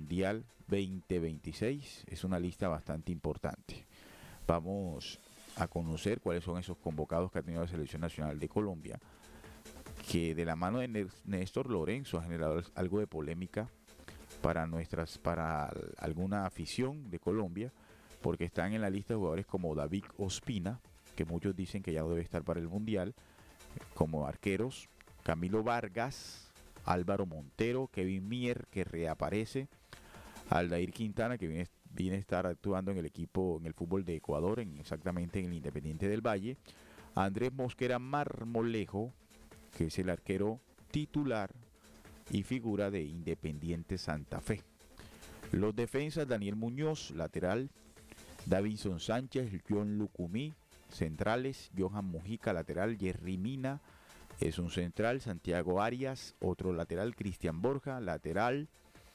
Mundial 2026. Es una lista bastante importante. Vamos a conocer cuáles son esos convocados que ha tenido la Selección Nacional de Colombia, que de la mano de Néstor Lorenzo ha generado algo de polémica para alguna afición de Colombia, porque están en la lista de jugadores como David Ospina, que muchos dicen que ya no debe estar para el Mundial, como arqueros, Camilo Vargas, Álvaro Montero, Kevin Mier, que reaparece, Aldair Quintana, que viene a estar actuando en el equipo, en el fútbol de Ecuador, exactamente en el Independiente del Valle, Andrés Mosquera Marmolejo, que es el arquero titular y figura de Independiente Santa Fe. Los defensas: Daniel Muñoz, lateral; Davinson Sánchez, John Lucumí, centrales; Johan Mujica, lateral; Jerry Mina es un central; Santiago Arias, otro lateral; Cristian Borja, lateral;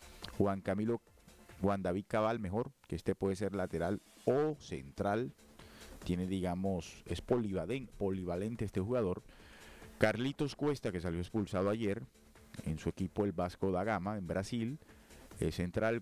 Juan David Cabal, mejor, que este puede ser lateral o central, tiene, digamos, es polivalente este jugador; Carlitos Cuesta, que salió expulsado ayer en su equipo el Vasco da Gama en Brasil; central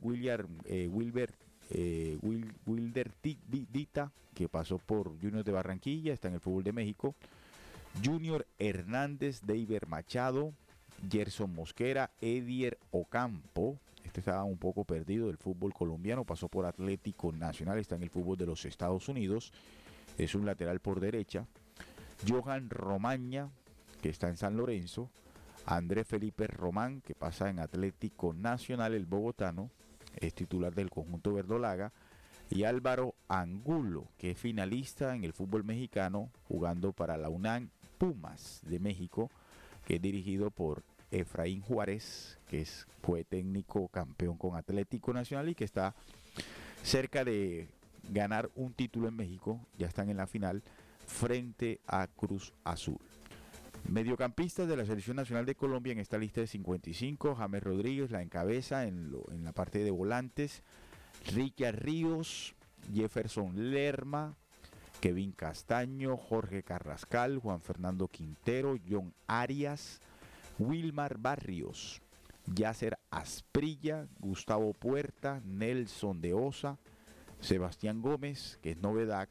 Wilder Dita, que pasó por Junior de Barranquilla, está en el fútbol de México; Junior Hernández, Deiber Machado, Gerson Mosquera, Edier Ocampo, este estaba un poco perdido del fútbol colombiano, pasó por Atlético Nacional, está en el fútbol de los Estados Unidos, es un lateral por derecha; Johan Romaña, que está en San Lorenzo; Andrés Felipe Román, que pasa en Atlético Nacional, el bogotano, es titular del conjunto verdolaga; y Álvaro Angulo, que es finalista en el fútbol mexicano, jugando para la UNAM Pumas de México, que es dirigido por Efraín Juárez, que fue técnico campeón con Atlético Nacional y que está cerca de ganar un título en México, ya están en la final frente a Cruz Azul. Mediocampistas de la Selección Nacional de Colombia en esta lista de 55, James Rodríguez la encabeza en la parte de volantes; Richard Ríos, Jefferson Lerma, Kevin Castaño, Jorge Carrascal, Juan Fernando Quintero, John Arias, Wilmar Barrios, Yasser Asprilla, Gustavo Puerta, Nelson de Osa, Sebastián Gómez, que es novedad,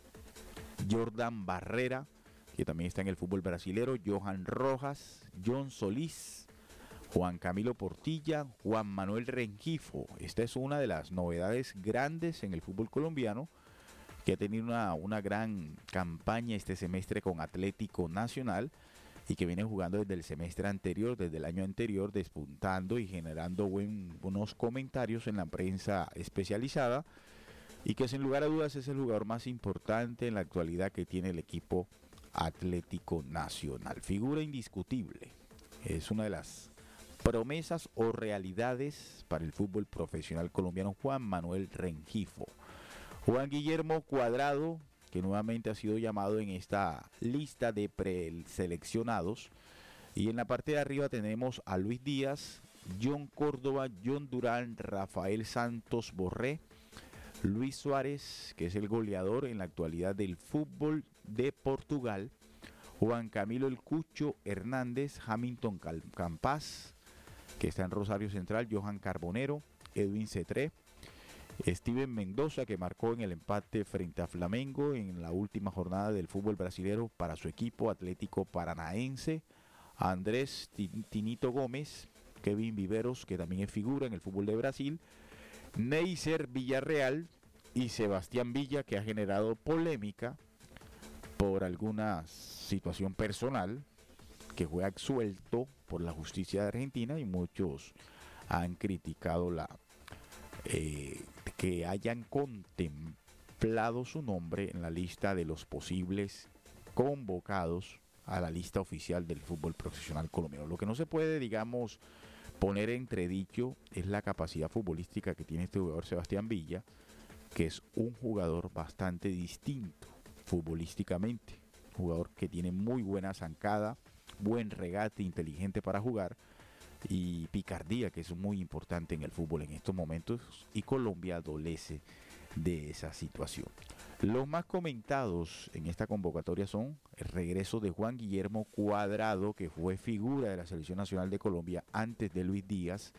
Jordan Barrera, que también está en el fútbol brasilero, Johan Rojas, John Solís, Juan Camilo Portilla, Juan Manuel Rengifo. Esta es una de las novedades grandes en el fútbol colombiano, que ha tenido una gran campaña este semestre con Atlético Nacional y que viene jugando desde el semestre anterior, desde el año anterior, despuntando y generando buenos comentarios en la prensa especializada, y que sin lugar a dudas es el jugador más importante en la actualidad que tiene el equipo Atlético Nacional. Figura indiscutible. Es una de las promesas o realidades para el fútbol profesional colombiano, Juan Manuel Rengifo. Juan Guillermo Cuadrado, que nuevamente ha sido llamado en esta lista de preseleccionados. Y en la parte de arriba tenemos a Luis Díaz, John Córdoba, John Durán, Rafael Santos Borré, Luis Suárez, que es el goleador en la actualidad del fútbol de Portugal, Juan Camilo El Cucho Hernández, Hamilton Campas, que está en Rosario Central, Johan Carbonero, Edwin Cetré, Steven Mendoza, que marcó en el empate frente a Flamengo en la última jornada del fútbol brasilero para su equipo Atlético Paranaense, Andrés Tinito Gómez, Kevin Viveros, que también es figura en el fútbol de Brasil, Neisser Villarreal y Sebastián Villa, que ha generado polémica por alguna situación personal, que fue absuelto por la justicia de Argentina, y muchos han criticado que hayan contemplado su nombre en la lista de los posibles convocados a la lista oficial del fútbol profesional colombiano. Lo que no se puede, digamos, poner entredicho es la capacidad futbolística que tiene este jugador Sebastián Villa, que es un jugador bastante distinto futbolísticamente, un jugador que tiene muy buena zancada, buen regate, inteligente para jugar, y picardía, que es muy importante en el fútbol en estos momentos, y Colombia adolece de esa situación. Los más comentados en esta convocatoria son el regreso de Juan Guillermo Cuadrado, que fue figura de la Selección Nacional de Colombia antes de Luis Díaz,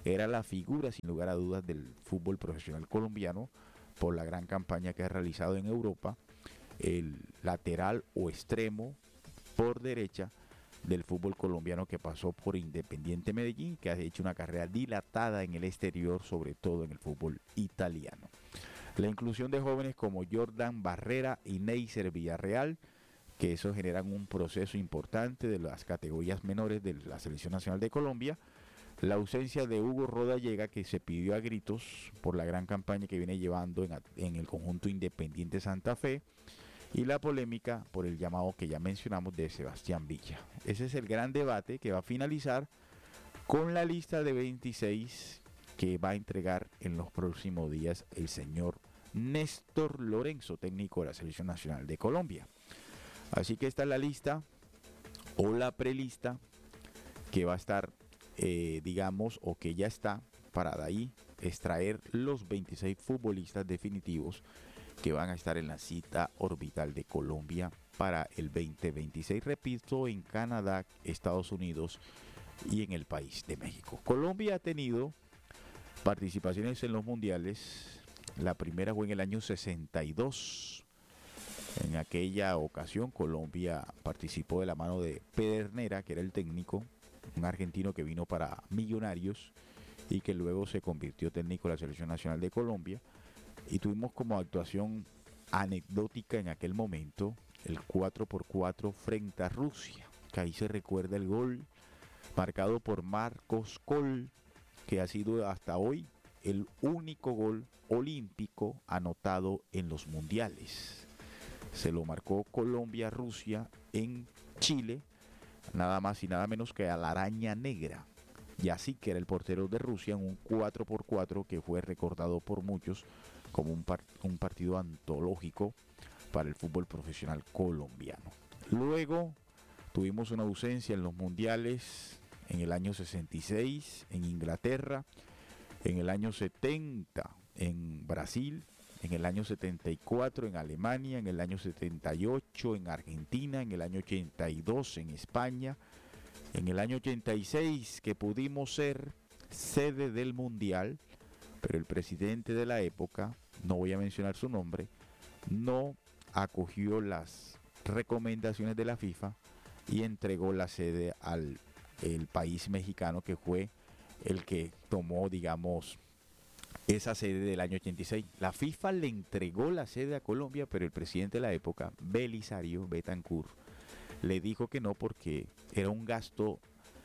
era la figura sin lugar a dudas del fútbol profesional colombiano por la gran campaña que ha realizado en Europa, el lateral o extremo por derecha del fútbol colombiano que pasó por Independiente Medellín, que ha hecho una carrera dilatada en el exterior, sobre todo en el fútbol italiano. La inclusión de jóvenes como Jordan Barrera y Neisser Villarreal, que eso generan un proceso importante de las categorías menores de la Selección Nacional de Colombia. La ausencia de Hugo Rodallega, que se pidió a gritos por la gran campaña que viene llevando en el conjunto Independiente Santa Fe. Y la polémica por el llamado que ya mencionamos de Sebastián Villa. Ese es el gran debate que va a finalizar con la lista de 26 que va a entregar en los próximos días el señor Néstor Lorenzo, técnico de la Selección Nacional de Colombia. Así que esta es la lista o la prelista que va a estar, digamos, o que ya está para de ahí extraer los 26 futbolistas definitivos que van a estar en la cita orbital de Colombia para el 2026, repito, en Canadá, Estados Unidos y en el país de México. Colombia ha tenido participaciones en los mundiales. La primera fue en el año 62. En aquella ocasión Colombia participó de la mano de Pedernera, que era el técnico, un argentino que vino para Millonarios y que luego se convirtió técnico de la Selección Nacional de Colombia. Y tuvimos como actuación anecdótica en aquel momento el 4x4 frente a Rusia, que ahí se recuerda el gol marcado por Marcos Coll, que ha sido hasta hoy el único gol olímpico anotado en los mundiales. Se lo marcó Colombia-Rusia en Chile, nada más y nada menos que a la Araña Negra. Y así que era el portero de Rusia en un 4x4 que fue recordado por muchos como un partido antológico para el fútbol profesional colombiano. Luego tuvimos una ausencia en los mundiales en el año 66 en Inglaterra, en el año 70 en Brasil, en el año 74 en Alemania, en el año 78 en Argentina, en el año 82 en España, en el año 86 que pudimos ser sede del mundial, pero el presidente de la época, no voy a mencionar su nombre, no acogió las recomendaciones de la FIFA y entregó la sede al país mexicano, que fue el que tomó, digamos, esa sede del año 86. La FIFA le entregó la sede a Colombia, pero el presidente de la época, Belisario Betancur, le dijo que no porque era un gasto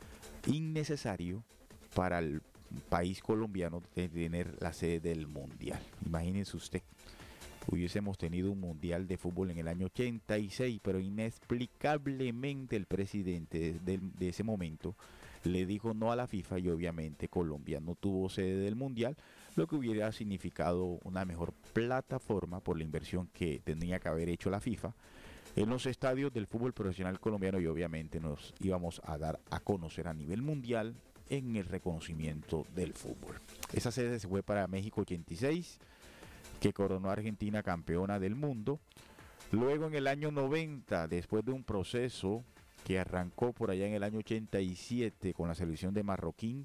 innecesario para el país colombiano de tener la sede del mundial. Imagínense usted, hubiésemos tenido un mundial de fútbol en el año 86, pero inexplicablemente el presidente de ese momento le dijo no a la FIFA y obviamente Colombia no tuvo sede del mundial, lo que hubiera significado una mejor plataforma por la inversión que tenía que haber hecho la FIFA en los estadios del fútbol profesional colombiano, y obviamente nos íbamos a dar a conocer a nivel mundial en el reconocimiento del fútbol. Esa sede se fue para México 86, que coronó a Argentina campeona del mundo. Luego en el año 90, después de un proceso que arrancó por allá en el año 87 con la selección de Marroquín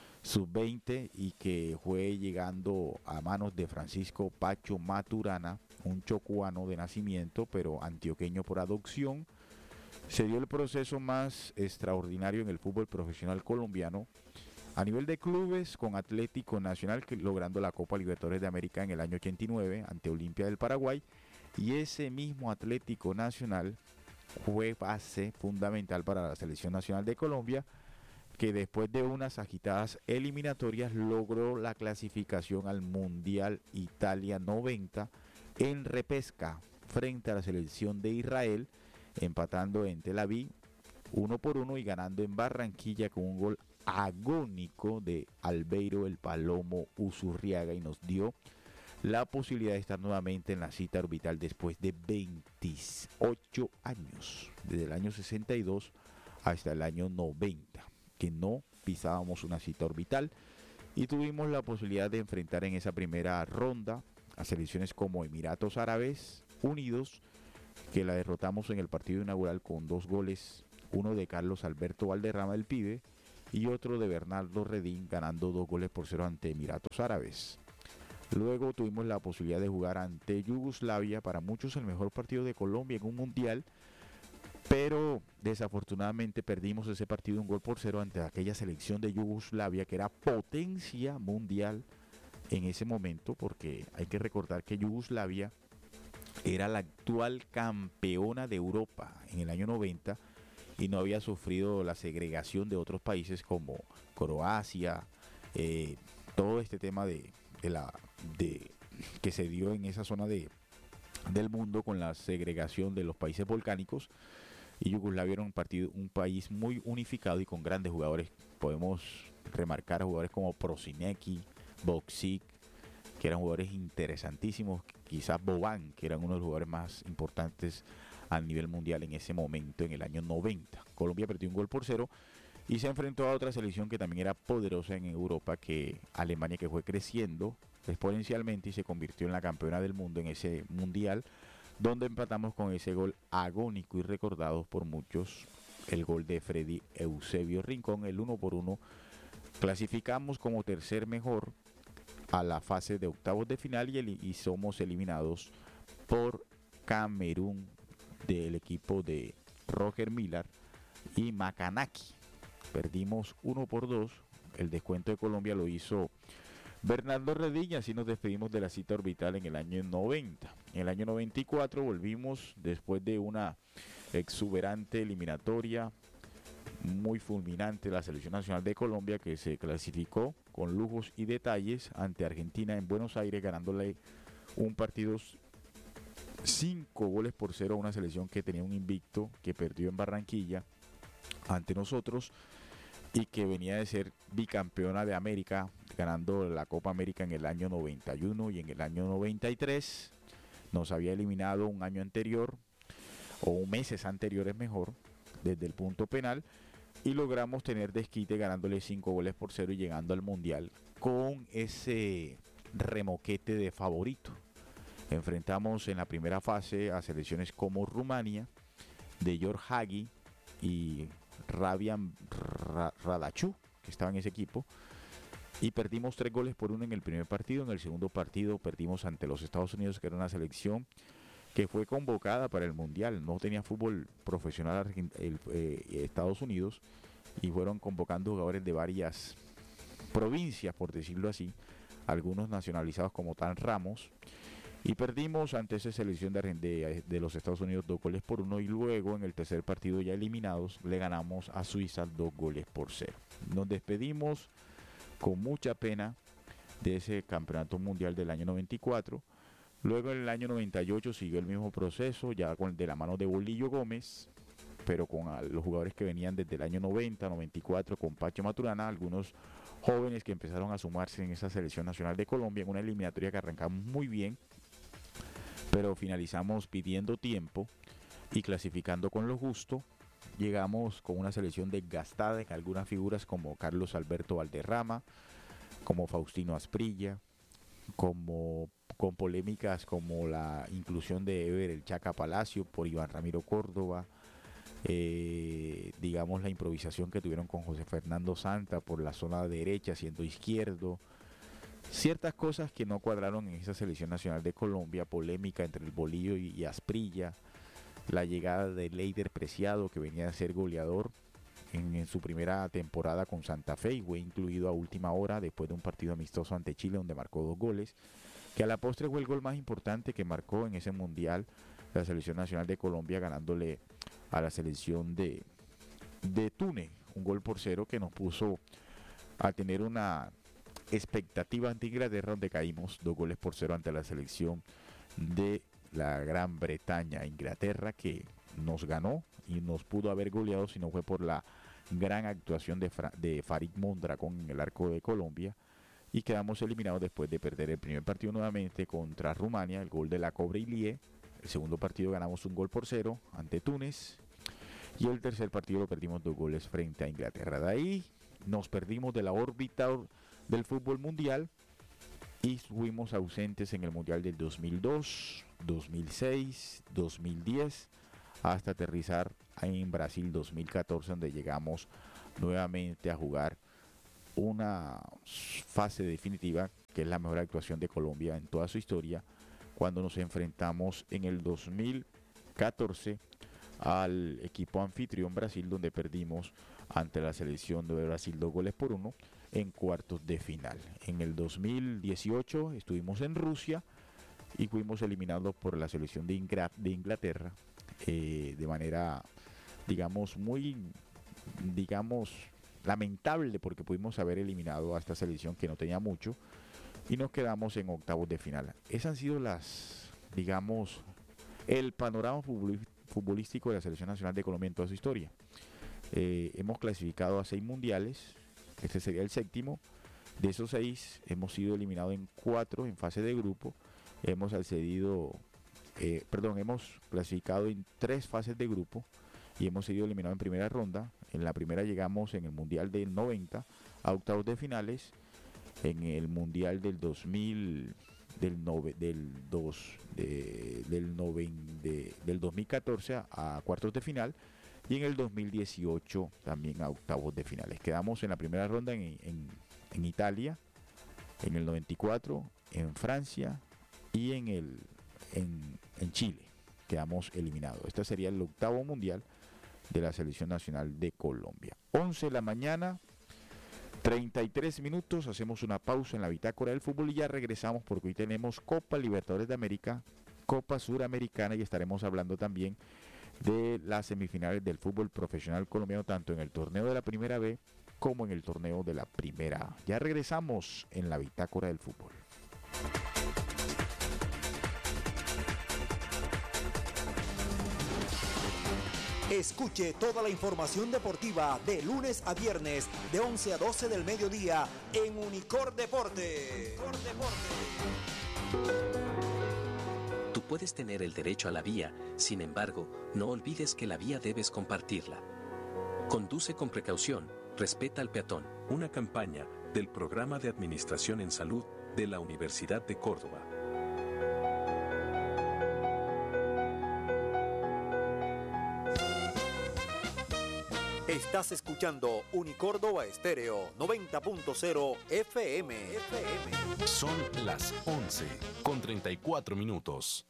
sub-20 y que fue llegando a manos de Francisco Pacho Maturana, un chocuano de nacimiento pero antioqueño por adopción, se dio el proceso más extraordinario en el fútbol profesional colombiano a nivel de clubes, con Atlético Nacional logrando la Copa Libertadores de América en el año 89 ante Olimpia del Paraguay, y ese mismo Atlético Nacional fue base fundamental para la Selección Nacional de Colombia, que después de unas agitadas eliminatorias logró la clasificación al Mundial Italia 90 en repesca frente a la selección de Israel, empatando en Tel Aviv 1-1 y ganando en Barranquilla con un gol agónico de Albeiro el Palomo Usurriaga, y nos dio la posibilidad de estar nuevamente en la cita orbital después de 28 años, desde el año 62 hasta el año 90, que no pisábamos una cita orbital, y tuvimos la posibilidad de enfrentar en esa primera ronda a selecciones como Emiratos Árabes Unidos, que la derrotamos en el partido inaugural con 2 goles, uno de Carlos Alberto Valderrama del Pibe y otro de Bernardo Redín, ganando 2 goles por 0 ante Emiratos Árabes. Luego tuvimos la posibilidad de jugar ante Yugoslavia, para muchos el mejor partido de Colombia en un mundial, pero desafortunadamente perdimos ese partido 1 gol por 0 ante aquella selección de Yugoslavia que era potencia mundial en ese momento, porque hay que recordar que Yugoslavia era la actual campeona de Europa en el año 90 y no había sufrido la segregación de otros países como Croacia, todo este tema de que se dio en esa zona del mundo con la segregación de los países volcánicos. Y Yugoslavia era un país muy unificado y con grandes jugadores. Podemos remarcar a jugadores como Prosinecki, Boksic, que eran jugadores interesantísimos, quizás Boban, que eran uno de los jugadores más importantes a nivel mundial en ese momento, en el año 90. Colombia perdió 1 gol por 0 y se enfrentó a otra selección que también era poderosa en Europa, que Alemania, que fue creciendo exponencialmente y se convirtió en la campeona del mundo en ese mundial, donde empatamos con ese gol agónico y recordado por muchos, el gol de Freddy Eusebio Rincón, el 1-1. Clasificamos como tercer mejor a la fase de octavos de final y somos eliminados por Camerún, del equipo de Roger Miller y Macanaki. Perdimos 1-2. El descuento de Colombia lo hizo Bernardo Redín, y así nos despedimos de la cita orbital en el año 90. En el año 94 volvimos después de una exuberante eliminatoria muy fulminante, la Selección Nacional de Colombia, que se clasificó con lujos y detalles ante Argentina en Buenos Aires, ganándole un partido 5 goles por 0 a una selección que tenía un invicto, que perdió en Barranquilla ante nosotros y que venía de ser bicampeona de América, ganando la Copa América en el año 91 y en el año 93. Nos había eliminado un año anterior, o meses anteriores mejor, desde el punto penal, y logramos tener desquite ganándole 5 goles por 0 y llegando al Mundial con ese remoquete de favorito. Enfrentamos en la primera fase a selecciones como Rumania, de George Hagi y Rabian Radachu, que estaba en ese equipo, y perdimos 3 goles por 1 en el primer partido. En el segundo partido perdimos ante los Estados Unidos, que era una selección que fue convocada para el Mundial. No tenía fútbol profesional Estados Unidos, y fueron convocando jugadores de varias provincias, por decirlo así, algunos nacionalizados como Tan Ramos, y perdimos ante esa selección de los Estados Unidos 2 goles por 1, y luego en el tercer partido, ya eliminados, le ganamos a Suiza 2 goles por 0. Nos despedimos con mucha pena de ese campeonato mundial del año 94. Luego en el año 98 siguió el mismo proceso, ya de la mano de Bolillo Gómez, pero con los jugadores que venían desde el año 90, 94, con Pacho Maturana, algunos jóvenes que empezaron a sumarse en esa selección nacional de Colombia, en una eliminatoria que arrancamos muy bien, pero finalizamos pidiendo tiempo y clasificando con lo justo. Llegamos con una selección desgastada en algunas figuras como Carlos Alberto Valderrama, como Faustino Asprilla, con polémicas como la inclusión de Ever el Chaca Palacio por Iván Ramiro Córdoba, digamos la improvisación que tuvieron con José Fernando Santa por la zona derecha siendo izquierdo, ciertas cosas que no cuadraron en esa selección nacional de Colombia, polémica entre el Bolillo y Asprilla, la llegada de Leider Preciado, que venía a ser goleador en su primera temporada con Santa Fe y fue incluido a última hora después de un partido amistoso ante Chile donde marcó 2 goles, que a la postre fue el gol más importante que marcó en ese mundial la selección nacional de Colombia, ganándole a la selección de Túnez 1 gol por 0, que nos puso a tener una expectativa ante Inglaterra, donde caímos 2 goles por 0 ante la selección de la Gran Bretaña. Inglaterra, que nos ganó y nos pudo haber goleado si no fue por la gran actuación de Farid Mondragón en el arco de Colombia, y quedamos eliminados después de perder el primer partido nuevamente contra Rumania, el gol de la Cobre Ilie. El segundo partido ganamos 1 gol por 0 ante Túnez, y el tercer partido lo perdimos 2 goles frente a Inglaterra. De ahí nos perdimos de la órbita del fútbol mundial y fuimos ausentes en el mundial del 2002, 2006, 2010, hasta aterrizar en Brasil 2014, donde llegamos nuevamente a jugar una fase definitiva, que es la mejor actuación de Colombia en toda su historia, cuando nos enfrentamos en el 2014 al equipo anfitrión Brasil, donde perdimos ante la selección de Brasil 2-1 en cuartos de final. En el 2018 estuvimos en Rusia y fuimos eliminados por la selección de Inglaterra de manera, digamos, muy, lamentable, porque pudimos haber eliminado a esta selección que no tenía mucho y nos quedamos en octavos de final. Esas han sido el panorama futbolístico de la Selección Nacional de Colombia en toda su historia. Hemos clasificado a 6 mundiales, este sería el 7º. De esos 6 hemos sido eliminados en 4 en fase de grupo. Hemos clasificado en 3 fases de grupo y hemos sido eliminados en primera ronda. En la primera llegamos en el Mundial del 90 a octavos de finales, en el Mundial del 2000, del 2014 a cuartos de final, y en el 2018 también a octavos de finales. Quedamos en la primera ronda en Italia, en el 94, en Francia y en Chile. Quedamos eliminados. Este sería el octavo mundial de la Selección Nacional de Colombia. 11 de la mañana, 33 minutos, hacemos una pausa en la bitácora del fútbol y ya regresamos, porque hoy tenemos Copa Libertadores de América, Copa Suramericana, y estaremos hablando también de las semifinales del fútbol profesional colombiano, tanto en el torneo de la Primera B como en el torneo de la Primera A. Ya regresamos en la bitácora del fútbol. Escuche toda la información deportiva de lunes a viernes de 11 a 12 del mediodía en Unicor Deporte. Tú puedes tener el derecho a la vía, sin embargo, no olvides que la vía debes compartirla. Conduce con precaución, respeta al peatón. Una campaña del Programa de Administración en Salud de la Universidad de Córdoba. Estás escuchando Unicórdoba Estéreo 90.0 FM. Son las 11:34.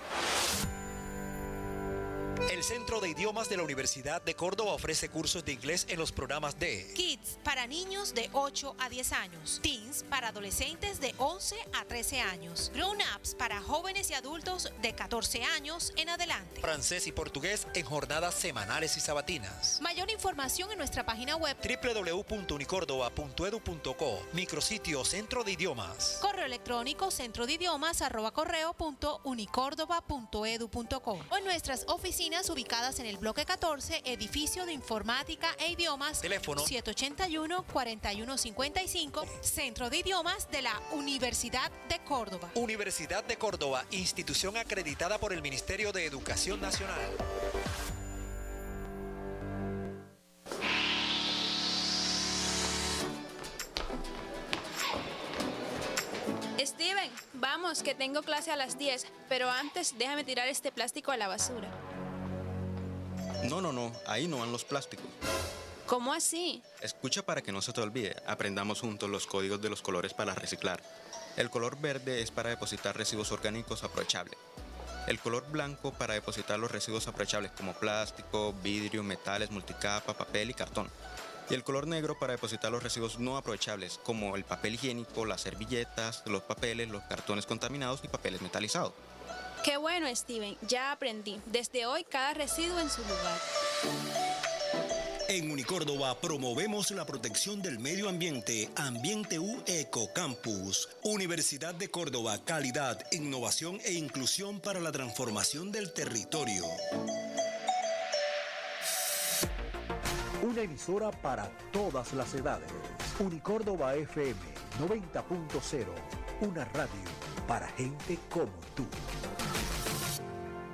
El Centro de Idiomas de la Universidad de Córdoba ofrece cursos de inglés en los programas de Kids para niños de 8 a 10 años, Teens para adolescentes de 11 a 13 años, Grown Ups para jóvenes y adultos de 14 años en adelante, francés y portugués en jornadas semanales y sabatinas. Mayor información en nuestra página web www.unicordoba.edu.co, micrositio Centro de Idiomas. Correo electrónico centrodeidiomas@correo.unicordoba.edu.co o en nuestras oficinas ubicadas en el bloque 14, edificio de informática e idiomas, teléfono 781-4155, Centro de Idiomas de la Universidad de Córdoba. Universidad de Córdoba, institución acreditada por el Ministerio de Educación Nacional. Steven, vamos, que tengo clase a las 10, pero antes déjame tirar este plástico a la basura. No, ahí no van los plásticos. ¿Cómo así? Escucha para que no se te olvide, aprendamos juntos los códigos de los colores para reciclar. El color verde es para depositar residuos orgánicos aprovechables. El color blanco para depositar los residuos aprovechables como plástico, vidrio, metales, multicapa, papel y cartón. Y el color negro para depositar los residuos no aprovechables como el papel higiénico, las servilletas, los papeles, los cartones contaminados y papeles metalizados. Qué bueno, Steven, ya aprendí. Desde hoy cada residuo en su lugar. En Unicórdoba promovemos la protección del medio ambiente. Ambiente U Ecocampus. Universidad de Córdoba, calidad, innovación e inclusión para la transformación del territorio. Una emisora para todas las edades. Unicórdoba FM 90.0. Una radio para gente como tú.